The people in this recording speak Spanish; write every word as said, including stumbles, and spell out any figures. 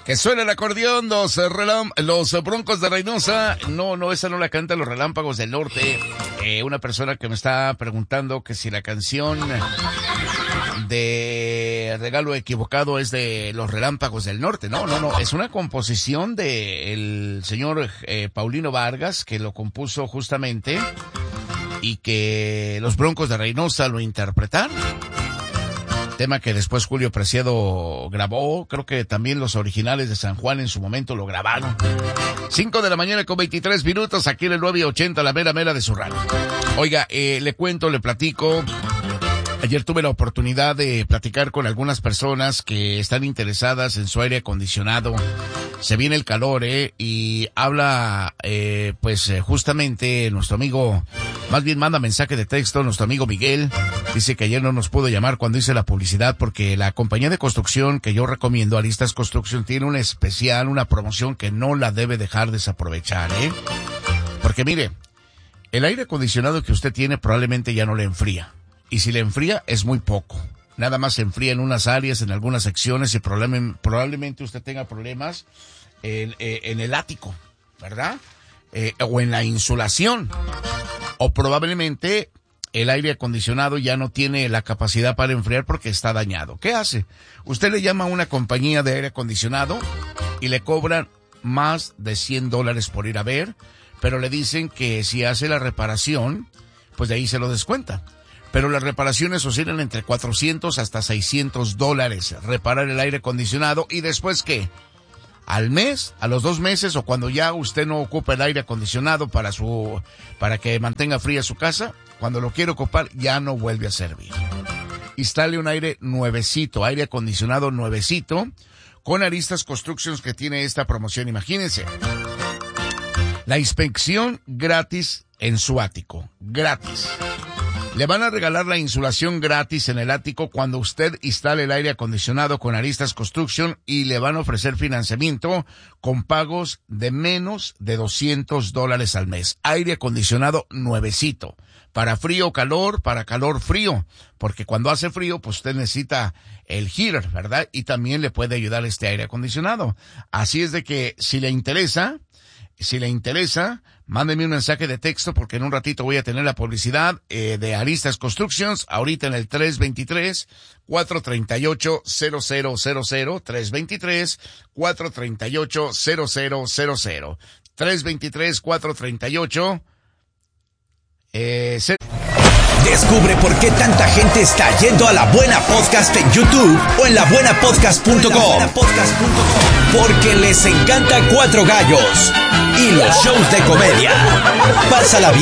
Que suena el acordeón, los, relam- los Broncos de Reynosa. No, no, esa no la canta los Relámpagos del Norte. Eh, una persona que me está preguntando que si la canción de Regalo Equivocado es de los Relámpagos del Norte. No, no, no, es una composición de el señor eh, Paulino Vargas, que lo compuso justamente y que los Broncos de Reynosa lo interpretaron. Tema que después Julio Preciado grabó, creo que también los originales de San Juan en su momento lo grabaron. Cinco de la mañana con veintitrés minutos, aquí en el nueve ochenta, la mera mera de su radio. Oiga, eh, le cuento, le platico. Ayer tuve la oportunidad de platicar con algunas personas que están interesadas en su aire acondicionado. Se viene el calor, eh, y habla, eh, pues, eh, justamente nuestro amigo, más bien manda mensaje de texto, nuestro amigo Miguel. Dice que ayer no nos pudo llamar cuando hice la publicidad porque la compañía de construcción que yo recomiendo, Aristas Construction, tiene un especial, una promoción que no la debe dejar desaprovechar, eh. Porque mire, el aire acondicionado que usted tiene probablemente ya no le enfría. Y si le enfría, es muy poco. Nada más se enfría en unas áreas, en algunas secciones, y problem- probablemente usted tenga problemas en, eh, en el ático, ¿verdad? Eh, o en la insulación. O probablemente el aire acondicionado ya no tiene la capacidad para enfriar porque está dañado. ¿Qué hace? Usted le llama a una compañía de aire acondicionado y le cobran más de cien dólares por ir a ver, pero le dicen que si hace la reparación, pues de ahí se lo descuentan. Pero las reparaciones oscilan entre cuatrocientos hasta seiscientos dólares. Reparar el aire acondicionado. ¿Y después qué? Al mes, a los dos meses, o cuando ya usted no ocupa el aire acondicionado para su, para que mantenga fría su casa, cuando lo quiere ocupar, ya no vuelve a servir. Instale un aire nuevecito, aire acondicionado nuevecito, con Aristas Constructions, que tiene esta promoción. Imagínense. La inspección gratis en su ático. Gratis. Le van a regalar la insulación gratis en el ático cuando usted instale el aire acondicionado con Aristas Construction, y le van a ofrecer financiamiento con pagos de menos de doscientos dólares al mes. Aire acondicionado nuevecito. Para frío o calor, para calor frío. Porque cuando hace frío, pues usted necesita el heater, ¿verdad? Y también le puede ayudar este aire acondicionado. Así es de que si le interesa... Si le interesa, mándeme un mensaje de texto porque en un ratito voy a tener la publicidad eh, de Aristas Constructions, ahorita en el tres veintitrés, cuatro treinta y ocho, cero cero cero cero, tres veintitrés, cuatro treinta y ocho, cero cero cero cero, tres veintitrés, cuatro treinta y ocho, eh, cero. Descubre por qué tanta gente está yendo a La Buena Podcast en YouTube o en la buena podcast punto com. Porque les encanta Cuatro Gallos y los shows de comedia. Pásala bien.